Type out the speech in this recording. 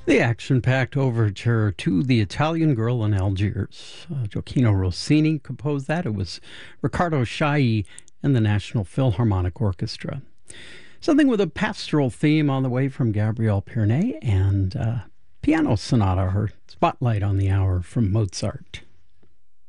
The action-packed overture to The Italian Girl in Algiers. Gioacchino Rossini composed that. It was Riccardo Chailly and the National Philharmonic Orchestra. Something with a pastoral theme on the way from Gabrielle Pierney and piano sonata, her spotlight on the hour from Mozart.